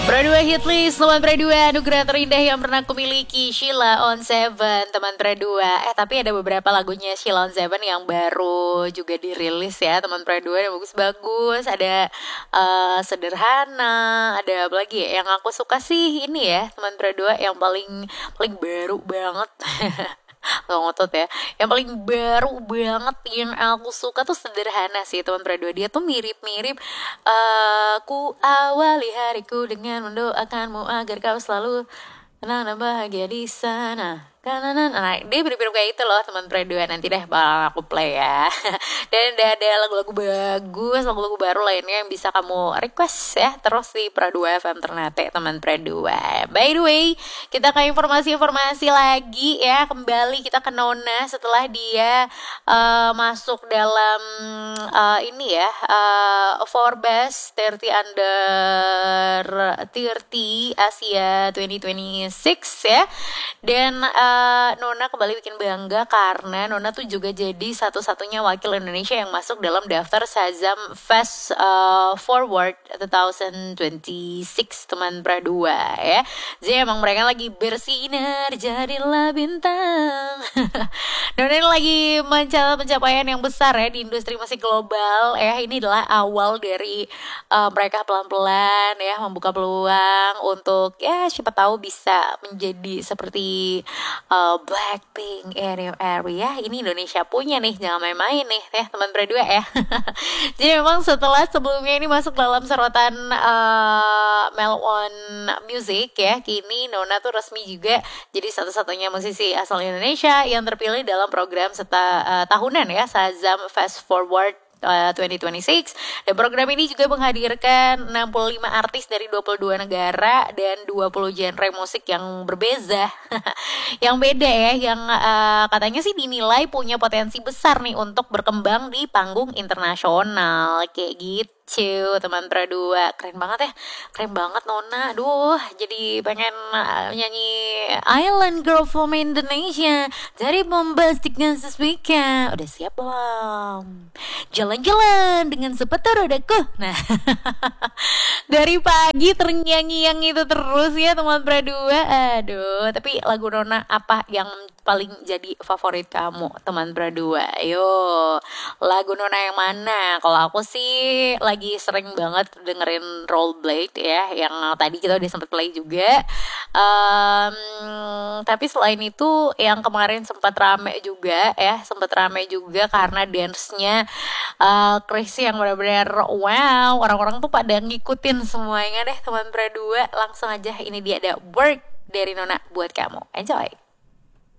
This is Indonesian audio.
Pradua Hitlist, teman Pradua, anugerah terindah yang pernah kumiliki, Sheila on Seven, teman Pradua. Tapi ada beberapa lagunya Sheila on Seven yang baru juga dirilis ya, teman Pradua, yang bagus-bagus. Ada Sederhana, ada apa lagi ya? Yang aku suka sih ini ya, teman Pradua, yang paling baru banget. Gak ngotot ya. Yang paling baru banget yang aku suka tuh Sederhana sih, teman Pradua. Dia tuh mirip-mirip ku awali hariku dengan mendoakanmu agar kau selalu tenang dan bahagia di sana. Nah, dia mirip-mirip kayak itu loh, teman Pradua. Nanti deh bakal aku play ya. Dan ada lagu-lagu bagus, lagu-lagu baru lainnya yang bisa kamu request ya, terus di Pradua FM Ternate, teman Pradua. By the way, kita ke informasi-informasi lagi ya. Kembali kita ke Nona setelah dia masuk dalam ini ya, Forbes 30 Under 30 Asia 2026 ya. Dan Nona kembali bikin bangga karena Nona tuh juga jadi satu-satunya wakil Indonesia yang masuk dalam daftar Shazam Fast Forward 2026, teman Pradua ya. Jadi emang mereka lagi bersinar, jadilah bintang. Nona ini lagi mencatat pencapaian yang besar ya di industri musik global ya. Ini adalah awal dari mereka pelan-pelan ya membuka peluang untuk ya siapa tahu bisa menjadi seperti Blackpink area. Ini Indonesia punya nih, jangan main-main nih ya teman Pradua ya. Jadi memang setelah sebelumnya ini masuk dalam sorotan Melon Music ya, kini Nona tuh resmi juga jadi satu-satunya musisi asal Indonesia yang terpilih dalam program tahunan ya, Shazam Fast Forward 2026. Dan program ini juga menghadirkan 65 artis dari 22 negara dan 20 genre musik yang berbeza. Yang beda ya, yang katanya sih dinilai punya potensi besar nih untuk berkembang di panggung internasional kayak gitu. Teman Pradua, keren banget ya, keren banget Nona. Aduh, jadi pengen nyanyi Island Girl from Indonesia dari Bombastic dan Seswika. Udah siap belum? Jalan-jalan dengan sepatu rodaku. Nah, dari pagi terngiang-ngiang itu terus ya teman Pradua. Aduh, tapi lagu Nona apa yang paling jadi favorit kamu, teman Pradua? Ayo, lagu Nona yang mana? Kalau aku sih lagi sering banget dengerin Rollerblade ya, yang tadi kita udah sempet play juga. Tapi selain itu yang kemarin sempat rame juga karena dance-nya Chrisye yang benar-benar wow, orang-orang tuh pada ngikutin semuanya deh teman Pradua. Langsung aja, ini dia ada Work dari Nona buat kamu. Enjoy.